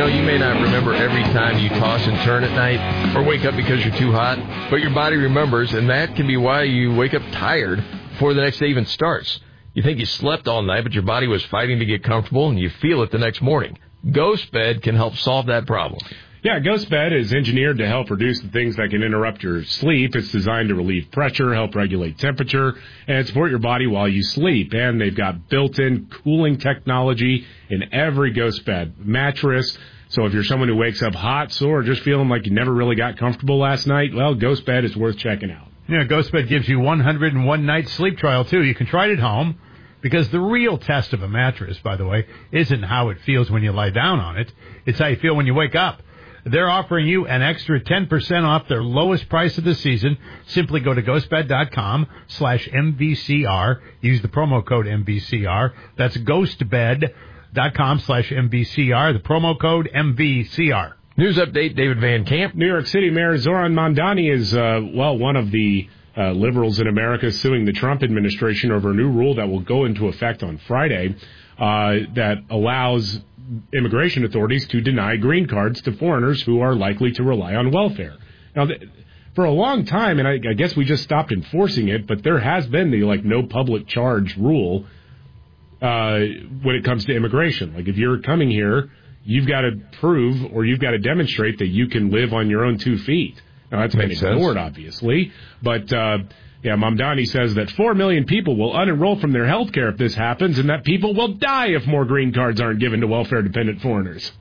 You may not remember every time you toss and turn at night or wake up because you're too hot, but your body remembers, and that can be why you wake up tired before the next day even starts. You think you slept all night, but your body was fighting to get comfortable, and you feel it the next morning. GhostBed can help solve that problem. Yeah, GhostBed is engineered to help reduce the things that can interrupt your sleep. It's designed to relieve pressure, help regulate temperature, and support your body while you sleep. And they've got built-in cooling technology in every GhostBed mattress. So if you're someone who wakes up hot, sore, or just feeling like you never really got comfortable last night, well, GhostBed is worth checking out. Yeah, GhostBed gives you 101 night sleep trial, too. You can try it at home, because the real test of a mattress, by the way, isn't how it feels when you lie down on it. It's how you feel when you wake up. They're offering you an extra 10% off their lowest price of the season. Simply go to ghostbed.com/MVCR. Use the promo code MVCR. That's ghostbed.com/MVCR. The promo code MVCR. News update, David Van Camp. New York City Mayor Zoran Mamdani is, one of the liberals in America suing the Trump administration over a new rule that will go into effect on Friday that allows immigration authorities to deny green cards to foreigners who are likely to rely on welfare. Now, for a long time, and I guess we just stopped enforcing it, but there has been the no public charge rule when it comes to immigration. Like if you're coming here, you've got to prove or you've got to demonstrate that you can live on your own 2 feet. Now, that's been ignored, obviously, but Mamdani says that 4 million people will unenroll from their health care if this happens, and that people will die if more green cards aren't given to welfare-dependent foreigners.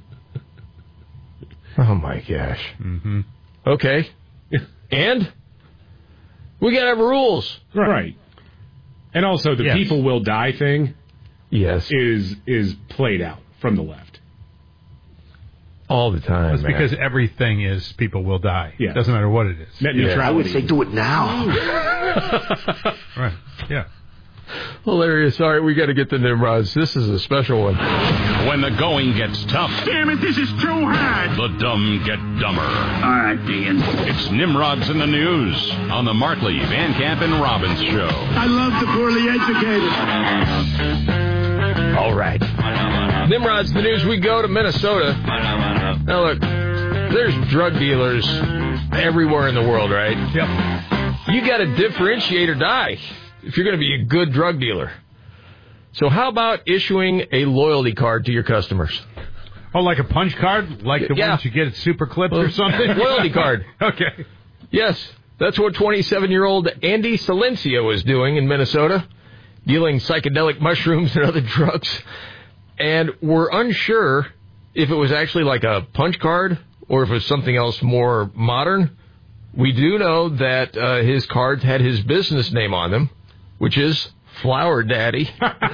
Oh, my gosh. Mm-hmm. Okay. And? We got to have rules. Right. And also, the people will die thing is played out from the left. All the time, It's because everything is people will die. Yeah. Doesn't matter what it is. Net neutrality. I would say do it now. Right. Yeah. Hilarious. All right, we got to get the Nimrods. This is a special one. When the going gets tough. Damn it, this is too hard. The dumb get dumber. All right, Dean. It's Nimrods in the News on the Markley, Van Camp, and Robbins Show. I love the poorly educated. All right. Nimrod's the News. We go to Minnesota. Now, look, there's drug dealers everywhere in the world, right? Yep. You got to differentiate or die if you're going to be a good drug dealer. So how about issuing a loyalty card to your customers? Oh, like a punch card? Like the ones you get at Super Clips or something? Loyalty card. Okay. Yes, that's what 27-year-old Andy Silencio is doing in Minnesota, dealing psychedelic mushrooms and other drugs. And we're unsure if it was actually like a punch card or if it was something else more modern. We do know that his cards had his business name on them, which is Flower Daddy.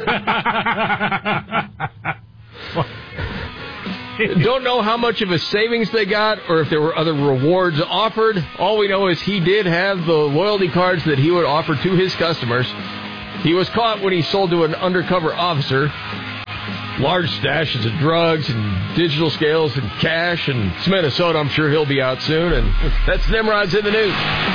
Don't know how much of a savings they got or if there were other rewards offered. All we know is he did have the loyalty cards that he would offer to his customers. He was caught when he sold to an undercover officer large stashes of drugs and digital scales and cash, and it's Minnesota. I'm sure he'll be out soon, and that's Nimrod's in the News.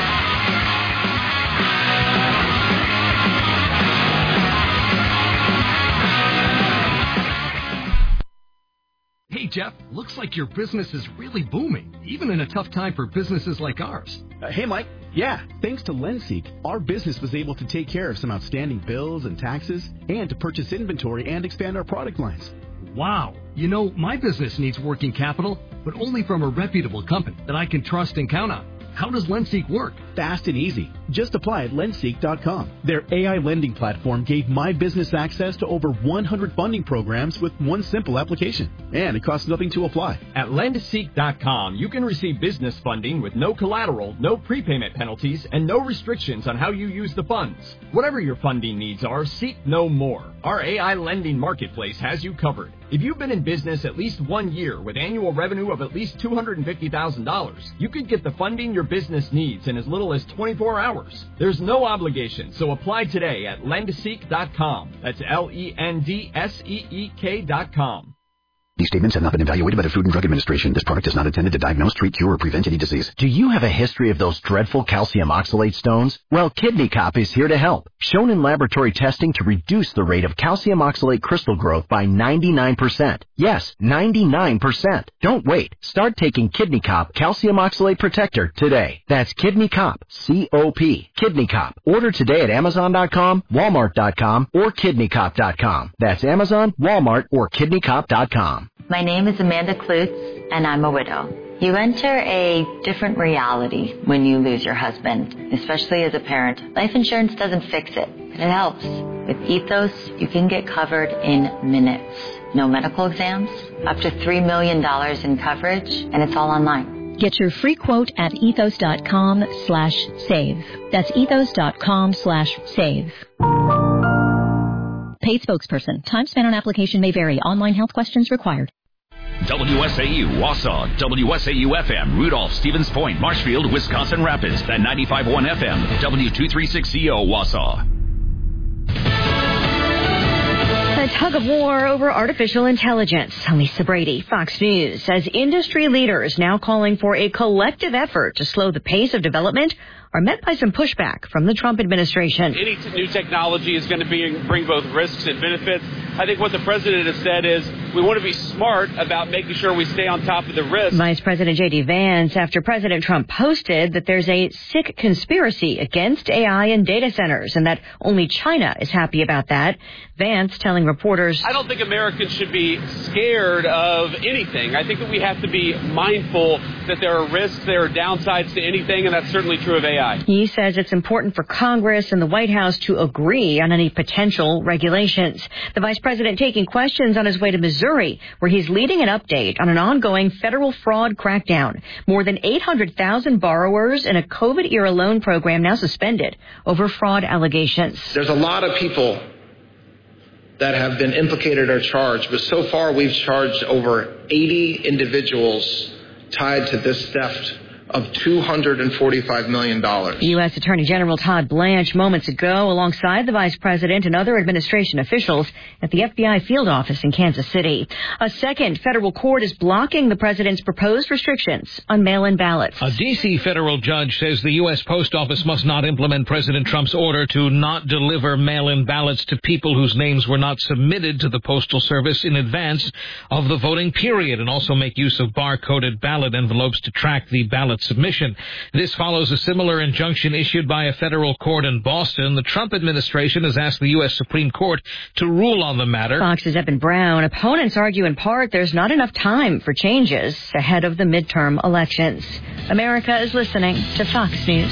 Hey, Jeff, looks like your business is really booming, even in a tough time for businesses like ours. Hey, Mike. Yeah, thanks to LendSeek, our business was able to take care of some outstanding bills and taxes and to purchase inventory and expand our product lines. Wow. You know, my business needs working capital, but only from a reputable company that I can trust and count on. How does LendSeek work? Fast and easy. Just apply at lendseek.com. Their AI lending platform gave my business access to over 100 funding programs with one simple application. And it costs nothing to apply. At lendseek.com, you can receive business funding with no collateral, no prepayment penalties, and no restrictions on how you use the funds. Whatever your funding needs are, seek no more. Our AI lending marketplace has you covered. If you've been in business at least 1 year with annual revenue of at least $250,000, you could get the funding your business needs in as little as 24 hours. There's no obligation, so apply today at lendseek.com. That's LENDSEEK.com. These statements have not been evaluated by the Food and Drug Administration. This product is not intended to diagnose, treat, cure, or prevent any disease. Do you have a history of those dreadful calcium oxalate stones? Well, Kidney Cop is here to help. Shown in laboratory testing to reduce the rate of calcium oxalate crystal growth by 99%. Yes, 99%. Don't wait. Start taking Kidney Cop Calcium Oxalate Protector today. That's Kidney Cop, C-O-P. Kidney Cop. Order today at Amazon.com, Walmart.com, or KidneyCop.com. That's Amazon, Walmart, or KidneyCop.com. My name is Amanda Klutz, and I'm a widow. You enter a different reality when you lose your husband, especially as a parent. Life insurance doesn't fix it, but it helps. With Ethos, you can get covered in minutes. No medical exams, up to $3 million in coverage, and it's all online. Get your free quote at ethos.com/save. That's ethos.com/save. Paid spokesperson. Time spent on application may vary. Online health questions required. WSAU, Wausau, WSAU-FM, Rudolph, Stevens Point, Marshfield, Wisconsin Rapids, at 95.1 FM, W236CO, Wausau. A tug of war over artificial intelligence. Lisa Brady, Fox News, says industry leaders now calling for a collective effort to slow the pace of development are met by some pushback from the Trump administration. Any new technology is going to bring both risks and benefits. I think what the president has said is we want to be smart about making sure we stay on top of the risks. Vice President J.D. Vance, after President Trump posted that there's a sick conspiracy against AI and data centers and that only China is happy about that. Vance telling reporters, I don't think Americans should be scared of anything. I think that we have to be mindful that there are risks, there are downsides to anything, and that's certainly true of AI. He says it's important for Congress and the White House to agree on any potential regulations. The vice president taking questions on his way to Missouri, where he's leading an update on an ongoing federal fraud crackdown. More than 800,000 borrowers in a COVID-era loan program now suspended over fraud allegations. There's a lot of people that have been implicated or charged, but so far we've charged over 80 individuals tied to this theft of $245 million. U.S. Attorney General Todd Blanche moments ago alongside the vice president and other administration officials at the FBI field office in Kansas City. A second federal court is blocking the president's proposed restrictions on mail-in ballots. A D.C. federal judge says the U.S. Post Office must not implement President Trump's order to not deliver mail-in ballots to people whose names were not submitted to the Postal Service in advance of the voting period, and also make use of bar-coded ballot envelopes to track the ballot submission. This follows a similar injunction issued by a federal court in Boston. The Trump administration has asked the U.S. Supreme Court to rule on the matter. Fox's Evan Brown. Opponents argue in part there's not enough time for changes ahead of the midterm elections. America is listening to Fox News.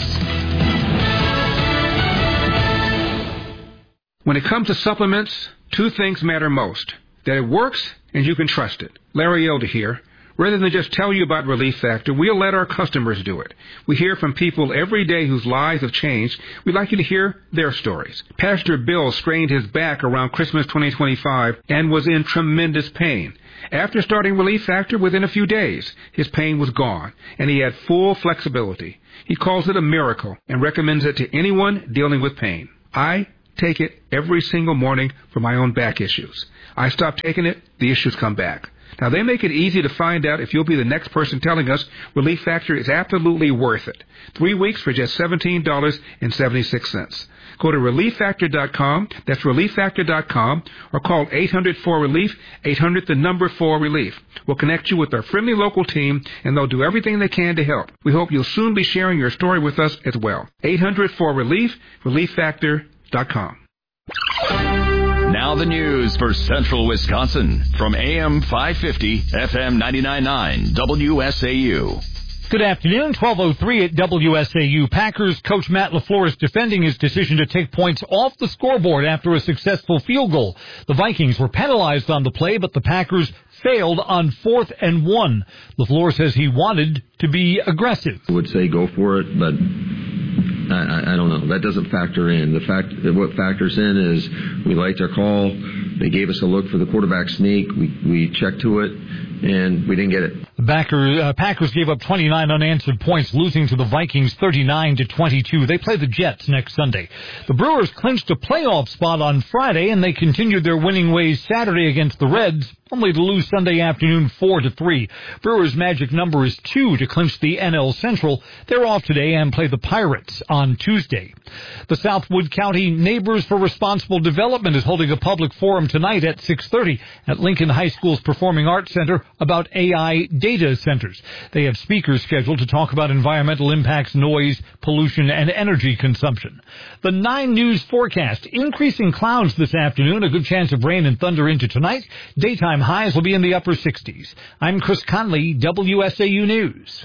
When it comes to supplements, two things matter most: that it works and you can trust it. Larry Elder here. Rather than just tell you about Relief Factor, we'll let our customers do it. We hear from people every day whose lives have changed. We'd like you to hear their stories. Pastor Bill strained his back around Christmas 2025 and was in tremendous pain. After starting Relief Factor, within a few days, his pain was gone, and he had full flexibility. He calls it a miracle and recommends it to anyone dealing with pain. I take it every single morning for my own back issues. I stop taking it, the issues come back. Now, they make it easy to find out if you'll be the next person telling us Relief Factor is absolutely worth it. 3 weeks for just $17.76. Go to ReliefFactor.com, that's ReliefFactor.com, or call 800-4RELIEF, 800-4RELIEF. We'll connect you with our friendly local team, and they'll do everything they can to help. We hope you'll soon be sharing your story with us as well. 800-4RELIEF, ReliefFactor.com. Now the news for Central Wisconsin from AM 550, FM 99.9, WSAU. Good afternoon, 12:03 at WSAU. Packers coach Matt LaFleur is defending his decision to take points off the scoreboard after a successful field goal. The Vikings were penalized on the play, but the Packers failed on 4th and 1. LaFleur says he wanted to be aggressive. I would say go for it, but I don't know. That doesn't factor in. What factors in is we liked our call. They gave us a look for the quarterback sneak. We checked to it, and we didn't get it. The Packers gave up 29 unanswered points, losing to the Vikings 39-22. They play the Jets next Sunday. The Brewers clinched a playoff spot on Friday, and they continued their winning ways Saturday against the Reds, only to lose Sunday afternoon 4-3. Brewers' magic number is 2 to clinch the NL Central. They're off today and play the Pirates on Tuesday. The Southwood County Neighbors for Responsible Development is holding a public forum tonight at 6:30 at Lincoln High School's Performing Arts Center about AI data centers. They have speakers scheduled to talk about environmental impacts, noise, pollution, and energy consumption. The 9 News forecast: increasing clouds this afternoon, a good chance of rain and thunder into tonight. Daytime highs will be in the upper 60s. I'm Chris Conley, WSAU News.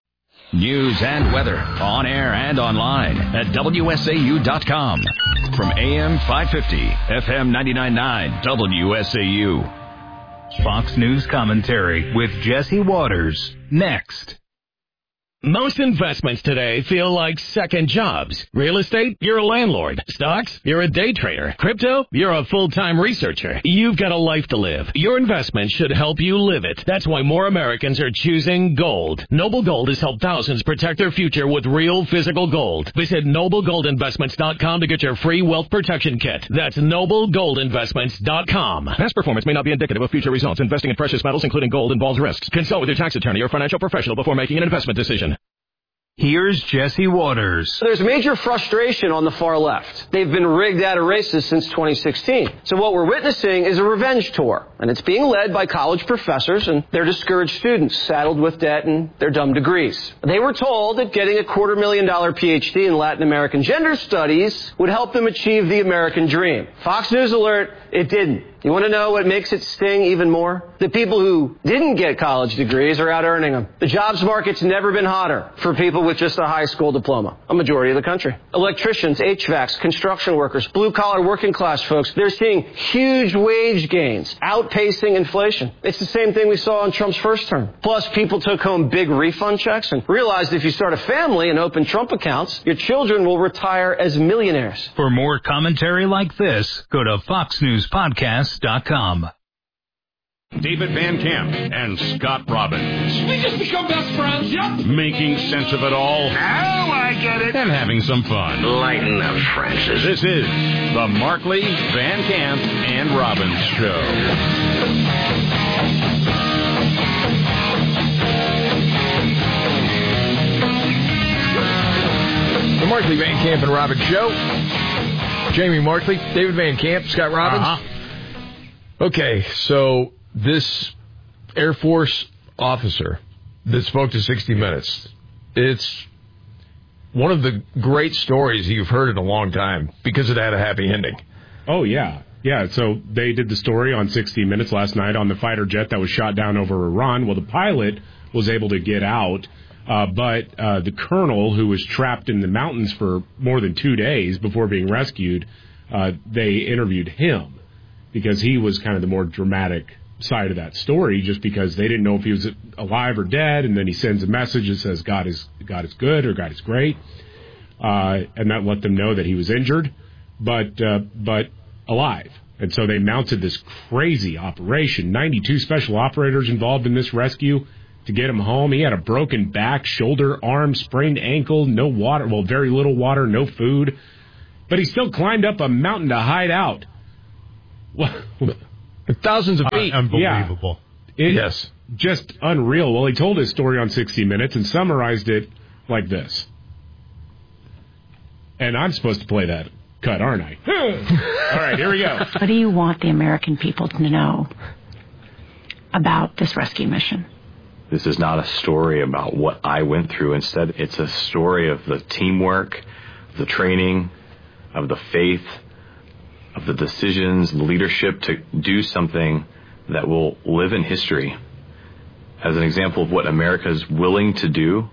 News and weather on air and online at WSAU.com. From AM 550, FM 99.9, WSAU. Fox News commentary with Jesse Waters. Next. Most investments today feel like second jobs. Real estate, you're a landlord. Stocks, you're a day trader. Crypto, you're a full-time researcher. You've got a life to live. Your investment should help you live it. That's why more Americans are choosing gold. Noble Gold has helped thousands protect their future with real physical gold. Visit NobleGoldInvestments.com to get your free wealth protection kit. That's NobleGoldInvestments.com. Past performance may not be indicative of future results. Investing in precious metals, including gold, involves risks. Consult with your tax attorney or financial professional before making an investment decision. Here's Jesse Waters. There's major frustration on the far left. They've been rigged out of races since 2016. So what we're witnessing is a revenge tour, and it's being led by college professors and their discouraged students saddled with debt and their dumb degrees. They were told that getting a $250,000 PhD in Latin American gender studies would help them achieve the American dream. Fox News alert, it didn't. You want to know what makes it sting even more? The people who didn't get college degrees are out earning them. The jobs market's never been hotter for people with just a high school diploma, a majority of the country. Electricians, HVACs, construction workers, blue-collar working class folks, they're seeing huge wage gains, outpacing inflation. It's the same thing we saw in Trump's first term. Plus, people took home big refund checks and realized if you start a family and open Trump accounts, your children will retire as millionaires. For more commentary like this, go to FoxNewsPodcast.com. David Van Camp and Scott Robbins. We just become best friends, yep. Making sense of it all. Now I get it. And having some fun. Lighten up, Francis. This is the Markley, Van Camp, and Robbins Show. The Markley, Van Camp, and Robbins Show. Jamie Markley, David Van Camp, Scott Robbins. Okay, so this Air Force officer that spoke to 60 Minutes, it's one of the great stories you've heard in a long time because it had a happy ending. Oh, yeah. Yeah, so they did the story on 60 Minutes last night on the fighter jet that was shot down over Iran. Well, the pilot was able to get out, but the colonel, who was trapped in the mountains for more than 2 days before being rescued, they interviewed him, because he was kind of the more dramatic side of that story, just because they didn't know if he was alive or dead, and then he sends a message that says God is good or God is great, and that let them know that he was injured, but alive. And so they mounted this crazy operation. 92 special operators involved in this rescue to get him home. He had a broken back, shoulder, arm, sprained ankle, no water, well, very little water, no food, but he still climbed up a mountain to hide out. Thousands of feet. Unbelievable. Yeah. Yes. Just unreal. Well, he told his story on 60 Minutes and summarized it like this. And I'm supposed to play that cut, aren't I? All right, here we go. What do you want the American people to know about this rescue mission? This is not a story about what I went through. Instead, it's a story of the teamwork, the training, of the faith, of the decisions, the leadership to do something that will live in history as an example of what America is willing to do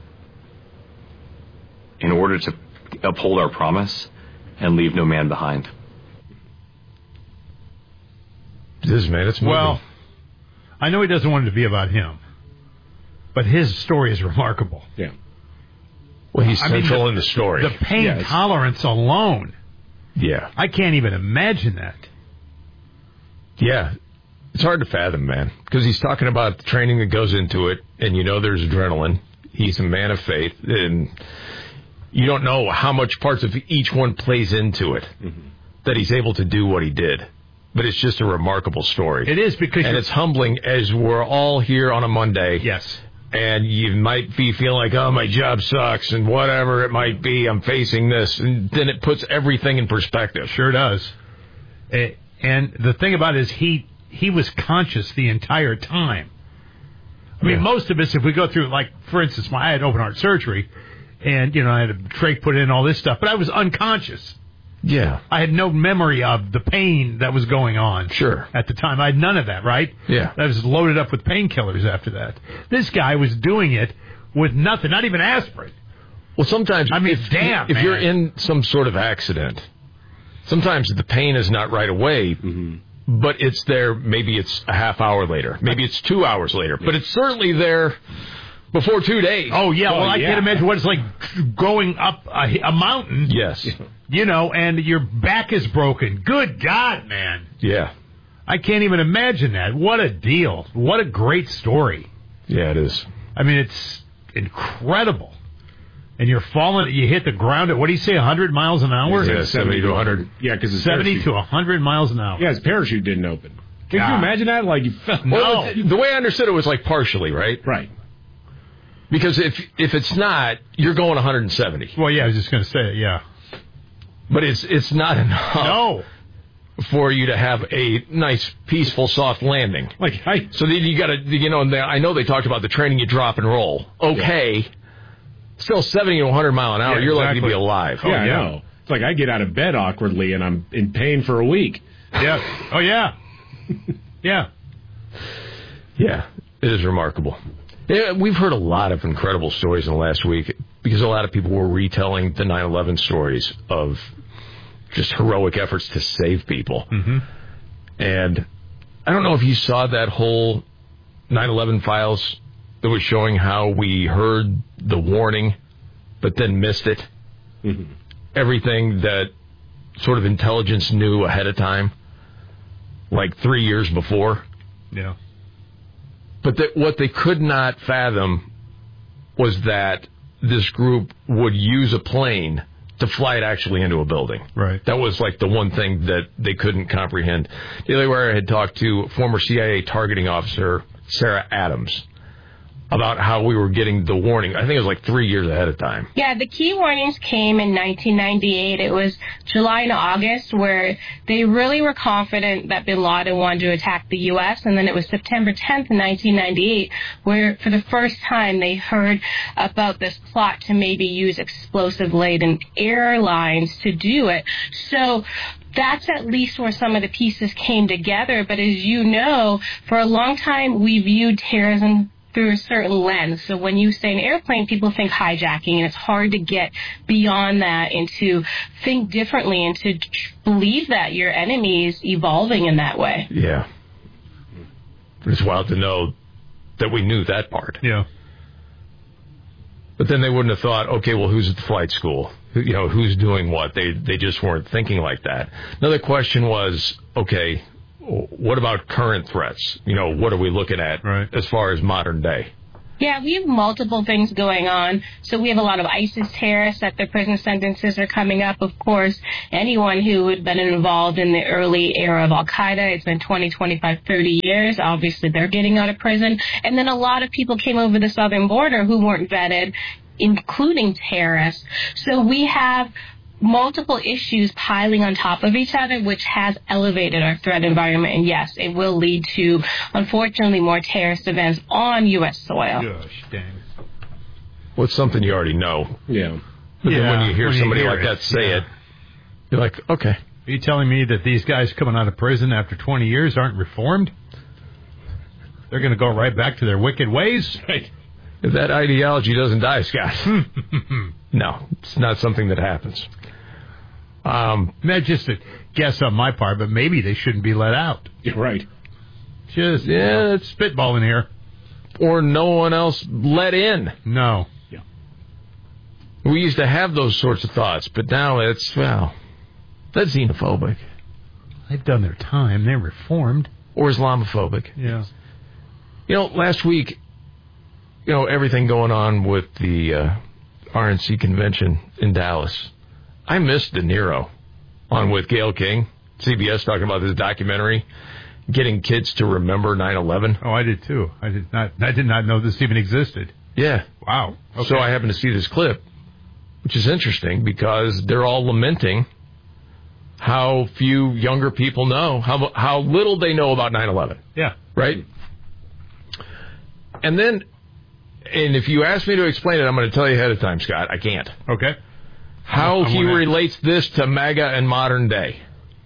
in order to uphold our promise and leave no man behind. This man, it's moving. Well, I know he doesn't want it to be about him, but his story is remarkable. Yeah. Well, he's central in the story. The pain tolerance alone. Yeah. I can't even imagine that. Yeah. It's hard to fathom, man, because he's talking about the training that goes into it, and there's adrenaline. He's a man of faith, and you don't know how much parts of each one plays into it, that he's able to do what he did. But it's just a remarkable story. It is, because it's humbling as we're all here on a Monday. Yes. And you might be feeling like, oh, my job sucks, and whatever it might be, I'm facing this. And then it puts everything in perspective. Sure does. And the thing about it is he was conscious the entire time. I mean, most of us, if we go through, like, for instance, I had open heart surgery, and, I had a trach put in, all this stuff, but I was unconscious. Yeah. I had no memory of the pain that was going on. Sure. At the time. I had none of that, right? Yeah. I was loaded up with painkillers after that. This guy was doing it with nothing, not even aspirin. Well, sometimes, if you're in some sort of accident, sometimes the pain is not right away, but it's there. Maybe it's a half hour later. Maybe it's 2 hours later. But it's certainly there before 2 days. Oh, yeah. Well, I can't imagine what it's like going up a mountain. Yes. And your back is broken. Good God, man. Yeah. I can't even imagine that. What a deal. What a great story. Yeah, it is. I mean, it's incredible. And you're falling, you hit the ground at, what do you say, 100 miles an hour? Yeah, 70 to 100. Yeah, because 70 to 100 miles an hour. Yeah, his parachute didn't open. Can you imagine that? Like, you fell. Well, the way I understood it was like partially, right? Right. Because if it's not, you're going 170. Well, yeah, I was just going to say it, yeah. But it's not enough for you to have a nice, peaceful, soft landing. So then you got to, I know they talked about the training you drop and roll. Okay. Yeah. Still 70 to 100 mile an hour, you're lucky to be alive. Yeah, I know. It's like I get out of bed awkwardly and I'm in pain for a week. Yeah. Oh, yeah. Yeah. Yeah, it is remarkable. Yeah, we've heard a lot of incredible stories in the last week because a lot of people were retelling the 9/11 stories of just heroic efforts to save people. And I don't know if you saw that whole 9/11 files that was showing how we heard the warning but then missed it. Everything that sort of intelligence knew ahead of time, like 3 years before. Yeah. But what they could not fathom was that this group would use a plane to fly it actually into a building. Right. That was like the one thing that they couldn't comprehend. Daily Wire had talked to former CIA targeting officer Sarah Adams about how we were getting the warning. I think it was like 3 years ahead of time. Yeah, the key warnings came in 1998. It was July and August where they really were confident that bin Laden wanted to attack the U.S. And then it was September 10th, 1998, where for the first time they heard about this plot to maybe use explosive-laden airlines to do it. So that's at least where some of the pieces came together. But as you know, for a long time we viewed terrorism through a certain lens. So when you say an airplane, people think hijacking, and it's hard to get beyond that and to think differently and to believe that your enemy is evolving in that way. Yeah. It's wild to know that we knew that part. Yeah. But then they wouldn't have thought, okay, well, who's at the flight school? Who's doing what? They just weren't thinking like that. Another question was, okay, what about current threats? What are we looking at as far as modern day? Yeah, we have multiple things going on. So we have a lot of ISIS terrorists that their prison sentences are coming up. Of course, anyone who had been involved in the early era of Al-Qaeda, it's been 20, 25, 30 years. Obviously, they're getting out of prison. And then a lot of people came over the southern border who weren't vetted, including terrorists. So we have multiple issues piling on top of each other, which has elevated our threat environment. And yes, it will lead to, unfortunately, more terrorist events on U.S. soil. Gosh, dang. Well, it's something you already know. Yeah. But then when you hear somebody like that say it, you're like, okay. Are you telling me that these guys coming out of prison after 20 years aren't reformed? They're going to go right back to their wicked ways? Right. If that ideology doesn't die, Scott. No, it's not something that happens. That's just a guess on my part, but maybe they shouldn't be let out. You're right. Just, it's spitballing here. Or no one else let in. No. Yeah. We used to have those sorts of thoughts, but now that's xenophobic. They've done their time. They're reformed. or Islamophobic. Yeah. Last week, everything going on with the RNC convention in Dallas. I missed De Niro on with Gayle King, CBS, talking about this documentary, getting kids to remember 9/11. Oh, I did too. I did not know this even existed. Yeah. Wow. Okay. So I happened to see this clip, which is interesting because they're all lamenting how few younger people know, how little they know about 9/11. Yeah. Right? And if you ask me to explain it, I'm going to tell you ahead of time, Scott. I can't. Okay. How he relates this to MAGA and modern day.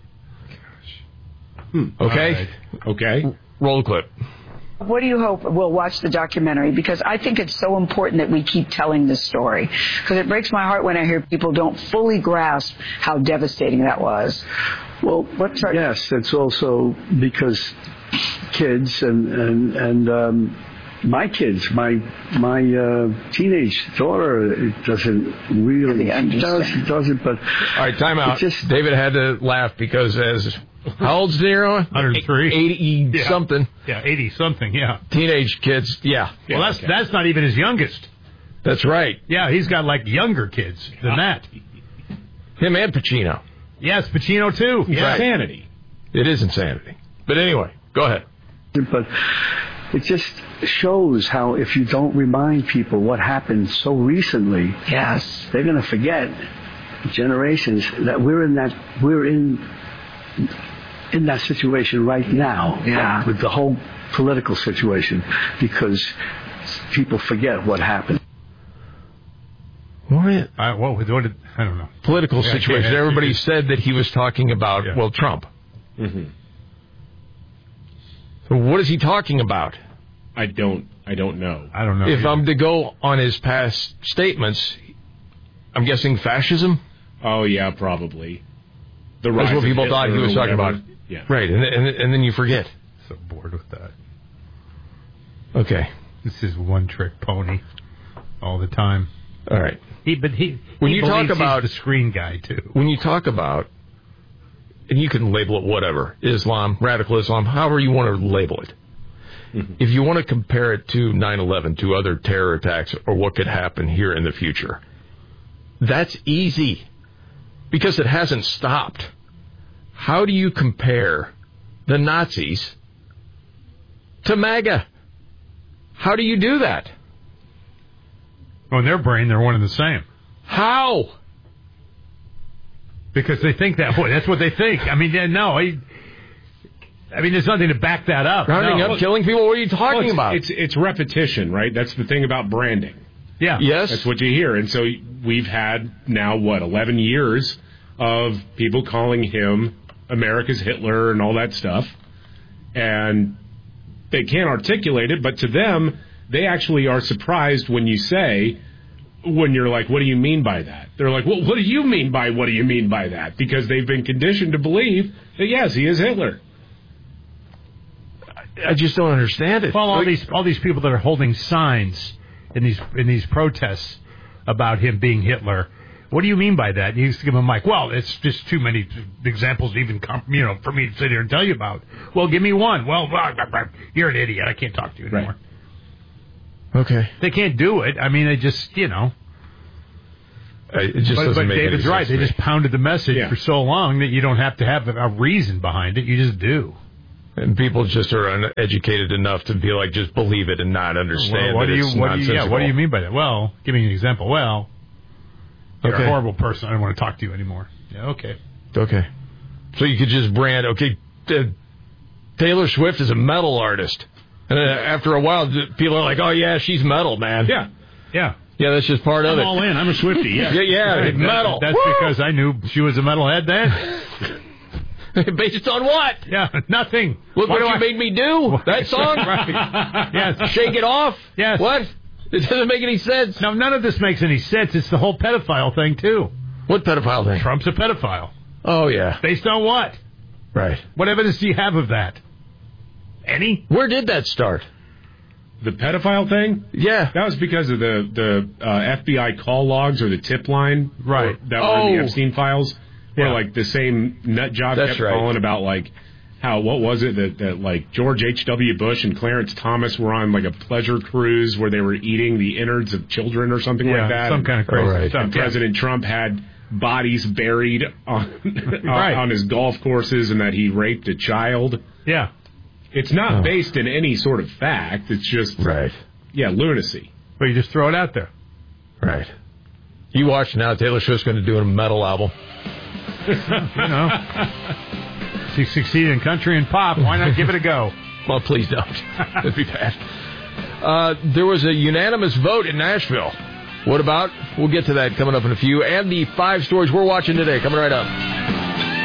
Okay? Right. Okay. Roll the clip. What do you hope we'll watch the documentary? Because I think it's so important that we keep telling this story. Because it breaks my heart when I hear people don't fully grasp how devastating that was. Well, yes, it's also because kids and my kids, my teenage daughter doesn't really doesn't. But all right, time out. David had to laugh because how old's De Niro? 103. 80 something. Yeah, 80 something. Yeah. Teenage kids. Yeah. Well, that's not even his youngest. That's right. Yeah, he's got like younger kids than that. Him and Pacino. Yes, Pacino too. Yeah. Insanity. It is insanity. But anyway, go ahead. But it just shows how if you don't remind people what happened so recently, yes, they're going to forget generations that we're in that situation right now. Yeah. With the whole political situation, because people forget what happened. What? I don't know. Political situation. Everybody said that he was talking about, Trump. Mm-hmm. So what is he talking about? I don't know. I don't know. If I'm to go on his past statements, I'm guessing fascism? Oh, yeah, probably. The That's what people thought he was talking about. Yeah. Right, and then you forget. So bored with that. Okay. This is one trick pony all the time. All right. When you talk about the screen guy too. When you talk about, and you can label it whatever, Islam, radical Islam, however you want to label it. Mm-hmm. If you want to compare it to 9/11, to other terror attacks, or what could happen here in the future, that's easy because it hasn't stopped. How do you compare the Nazis to MAGA? How do you do that? Well, in their brain, they're one and the same. How? Because they think that way. That's what they think. I mean, no. I mean, there's nothing to back that up. Rounding up, killing people? What are you talking about? It's repetition, right? That's the thing about branding. Yeah. Yes. That's what you hear. And so we've had now, 11 years of people calling him America's Hitler and all that stuff. And they can't articulate it, but to them, they actually are surprised when you're like, what do you mean by that? They're like, well, what do you mean by what do you mean by that? Because they've been conditioned to believe that, yes, he is Hitler. I just don't understand it. Well, all these people that are holding signs in these protests about him being Hitler, what do you mean by that? You used to give them a mic. Well, it's just too many examples to even for me to sit here and tell you about. Well, give me one. Well, you're an idiot. I can't talk to you anymore. Right. Okay. They can't do it. I mean, they just, It just doesn't make David's any right. sense. They just pounded the message for so long that you don't have to have a reason behind it. You just do. And people just are uneducated enough to be like, just believe it and not understand what that it's nonsensical. What do you mean by that? Well, give me an example. Well, you're a horrible person. I don't want to talk to you anymore. Yeah, okay. Okay. So you could just brand, Taylor Swift is a metal artist. And after a while, people are like, oh, yeah, she's metal, man. Yeah. Yeah. Yeah, that's just part of it. I'm all in. I'm a Swiftie, yeah. Yeah, metal. That's because I knew she was a metalhead then. Based on what? Yeah, nothing. Look what you made me do. That song? Right. Yes. Shake it off? Yes. What? It doesn't make any sense. No, none of this makes any sense. It's the whole pedophile thing, too. What pedophile thing? Trump's a pedophile. Oh, yeah. Based on what? Right. What evidence do you have of that? Any? Where did that start? The pedophile thing? Yeah. That was because of the FBI call logs or the tip line. Right. That were in the Epstein files. Where, the same nut job kept calling about, what was it that like George H.W. Bush and Clarence Thomas were on like a pleasure cruise where they were eating the innards of children or something like that? Some kind of crazy stuff. And President Trump had bodies buried on his golf courses and that he raped a child. Yeah. It's not based in any sort of fact. It's just, lunacy. But you just throw it out there. Right. You watch now, Taylor Swift's going to do a metal album. She succeeded in country and pop. Why not give it a go? Well, please don't. That'd be bad. There was a unanimous vote in Nashville. What about? We'll get to that coming up in a few. And the 5 stories we're watching today coming right up.